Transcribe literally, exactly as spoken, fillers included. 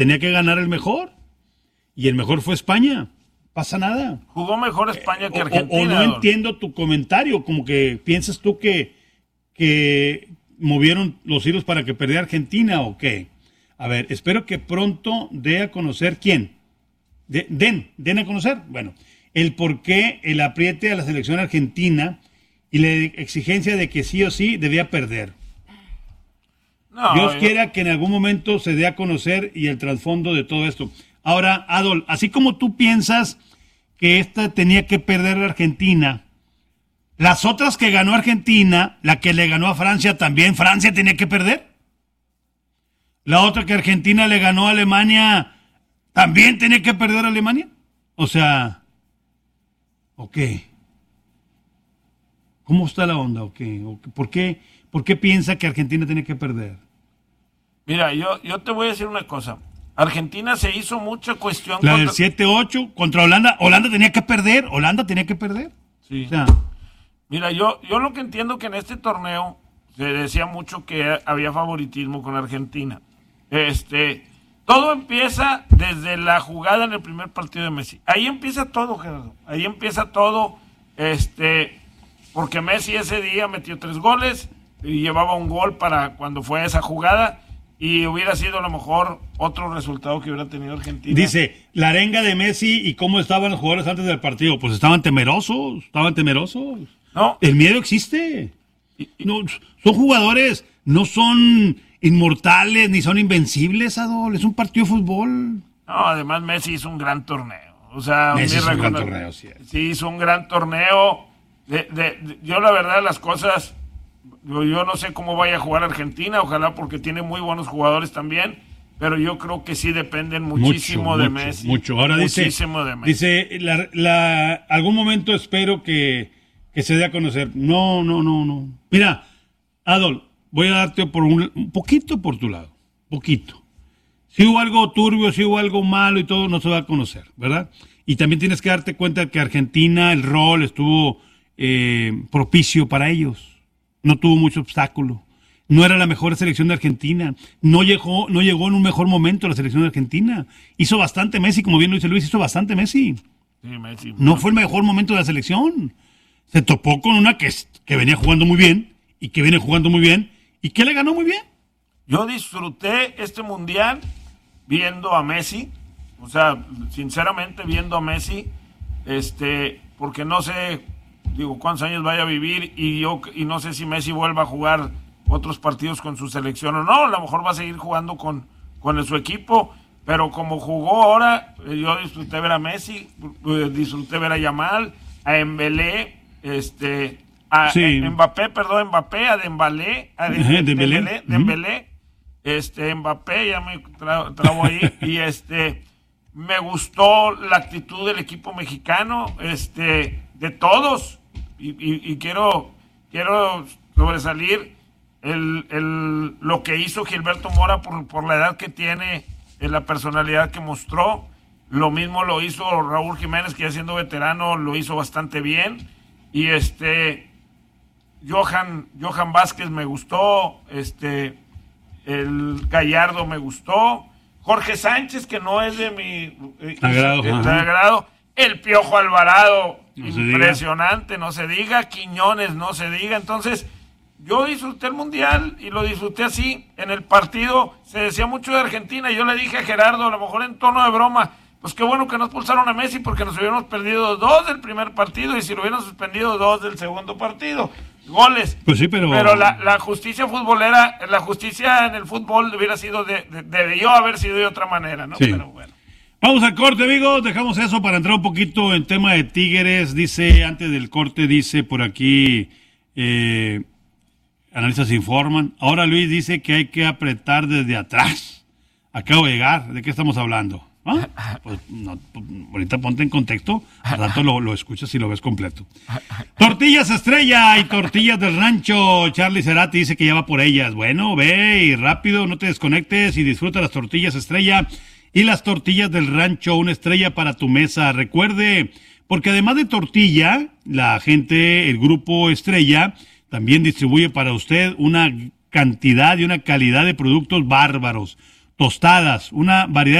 tenía que ganar el mejor. Y el mejor fue España. Pasa nada. Jugó mejor España eh, que o, Argentina. O, o no Adol. entiendo tu comentario, como que piensas tú que, que movieron los hilos para que perdiera Argentina o qué. A ver, espero que pronto dé a conocer quién. De, den, den a conocer. Bueno, el por qué el apriete a la selección argentina y la exigencia de que sí o sí debía perder. No, Dios yo... quiera que en algún momento se dé a conocer y el trasfondo de todo esto. Ahora, Adol, así como tú piensas que esta tenía que perder la Argentina, las otras que ganó Argentina, la que le ganó a Francia también, Francia tenía que perder. La otra que Argentina le ganó a Alemania, también tenía que perder a Alemania. O sea, ¿o qué? ¿Cómo está la onda? ¿O qué? ¿O qué? ¿Por qué, por qué piensa que Argentina tiene que perder? Mira, yo, yo te voy a decir una cosa. Argentina se hizo mucha cuestión. La contra... del siete ocho contra Holanda. Holanda tenía que perder. Holanda tenía que perder. Sí. O sea, mira, yo, yo lo que entiendo que en este torneo se decía mucho que había favoritismo con Argentina. Este, todo empieza desde la jugada en el primer partido de Messi. Ahí empieza todo, Gerardo. Ahí empieza todo. Este, porque Messi ese día metió tres goles y llevaba un gol para cuando fue esa jugada. Y hubiera sido a lo mejor otro resultado que hubiera tenido Argentina. Dice, la arenga de Messi y cómo estaban los jugadores antes del partido. Pues estaban temerosos, estaban temerosos. No. El miedo existe. Y, y... No, son jugadores, no son inmortales ni son invencibles, Adol. Es un partido de fútbol. No, además Messi hizo un gran torneo. O sea, Messi hizo un gran recono... torneo, sí. Sí, hizo un gran torneo. De, de, de, yo la verdad las cosas... Yo, yo no sé cómo vaya a jugar Argentina, ojalá porque tiene muy buenos jugadores también, pero yo creo que sí dependen muchísimo mucho, de mucho, Messi. Mucho. Ahora muchísimo dice, de Messi. dice la, la, algún momento espero que, que se dé a conocer. No, no, no, no. Mira, Adol, voy a darte por un, un poquito por tu lado, poquito. Si hubo algo turbio, si hubo algo malo y todo, no se va a conocer, ¿verdad? Y también tienes que darte cuenta que Argentina, el rol estuvo eh, propicio para ellos. No tuvo mucho obstáculo. No era la mejor selección de Argentina. No llegó, no llegó en un mejor momento la selección de Argentina. Hizo bastante Messi, como bien lo dice Luis, hizo bastante Messi. Sí, Messi. No fue el mejor momento de la selección. Se topó con una que, que venía jugando muy bien y que viene jugando muy bien y que le ganó muy bien. Yo disfruté este mundial viendo a Messi. O sea, sinceramente viendo a Messi, este, porque no sé... Digo, cuántos años vaya a vivir y yo y no sé si Messi vuelva a jugar otros partidos con su selección o no. A lo mejor va a seguir jugando con, con su equipo, pero como jugó ahora, yo disfruté ver a Messi, disfruté ver a Yamal, a Dembélé, este, a sí. Mbappé, perdón, Mbappé, a Dembélé, a Dembélé, Dembélé, Dembélé, este, Mbappé, ya me tra- trabo ahí, y este, me gustó la actitud del equipo mexicano, este, de todos. Y, y, y quiero quiero sobresalir el, el, lo que hizo Gilberto Mora por, por la edad que tiene, la personalidad que mostró. Lo mismo lo hizo Raúl Jiménez, que ya siendo veterano lo hizo bastante bien. Y este Johan, Johan Vázquez me gustó, este el Gallardo me gustó, Jorge Sánchez, que no es de mi agrado, de, de agrado, el Piojo Alvarado, no impresionante, no se diga, Quiñones, no se diga. Entonces, yo disfruté el Mundial y lo disfruté así. En el partido se decía mucho de Argentina y yo le dije a Gerardo, a lo mejor en tono de broma, pues qué bueno que nos expulsaron a Messi porque nos hubiéramos perdido dos del primer partido y si lo hubieran suspendido dos del segundo partido. Goles. Pues sí, pero... Pero la, la justicia futbolera, la justicia en el fútbol hubiera sido, de, de, debió haber sido de otra manera, ¿no? Sí. Pero bueno. Vamos al corte, amigos, dejamos eso para entrar un poquito en tema de Tigres. Dice, antes del corte, dice por aquí, eh, analistas informan. Ahora Luis dice que hay que apretar desde atrás. Acabo de llegar, ¿de qué estamos hablando? ¿Ah? Pues, no, pues, ahorita ponte en contexto, al rato lo, lo escuchas y lo ves completo. Tortillas Estrella y tortillas del rancho. Charlie Cerati dice que ya va por ellas. Bueno, ve y rápido, no te desconectes y disfruta las tortillas Estrella y las tortillas del rancho, una estrella para tu mesa. Recuerde, porque además de tortilla, la gente, el grupo Estrella, también distribuye para usted una cantidad y una calidad de productos bárbaros. tostadas, una variedad